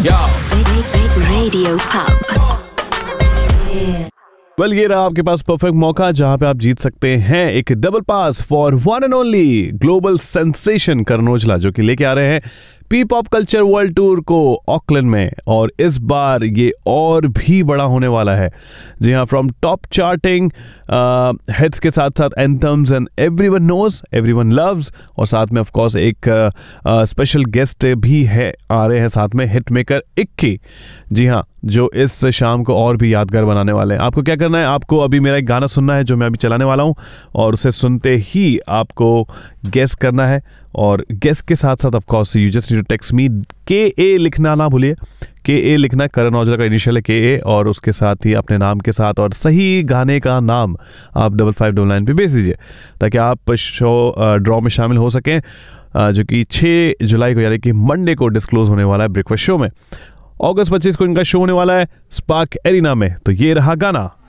Radio Pub. Well ये रहा आपके पास परफेक्ट मौका जहां पे आप जीत सकते हैं एक double pass for one and only global sensation Karan Aujla, जो कि लेके आ रहे हैं P pop culture world tour को ऑकलैंड में। और इस बार ये और भी बड़ा होने वाला है। जी हाँ, फ्रॉम टॉप चार्टिंग हिट्स के साथ साथ anthems and everyone knows everyone loves, और साथ में ऑफ कोर्स एक स्पेशल गेस्ट भी है आ रहे हैं साथ में, हिट मेकर इक्की। जी हाँ, जो इस शाम को और भी यादगार बनाने वाले हैं। आपको क्या करना है, आपको अभी मेरा एक गाना सुनना है जो मैं अभी चलाने वाला हूँ, और उसे सुनते ही आपको गेस करना है। और गेस के साथ साथ of course you just need to text me, KA लिखना ना भूलिए। KA लिखना, करण औजला का इनिशियल है KA, और उसके साथ ही अपने नाम के साथ और सही गाने का नाम आप 5599 पे भेज दीजिए, ताकि आप शो ड्रॉ में शामिल हो सकें, जो कि 6 जुलाई को यानी कि मंडे को डिस्क्लोज होने वाला है ब्रेकफास्ट शो में। अगस्त 25 को इनका शो होने वाला है स्पार्क एरिना में। तो ये रहा गाना।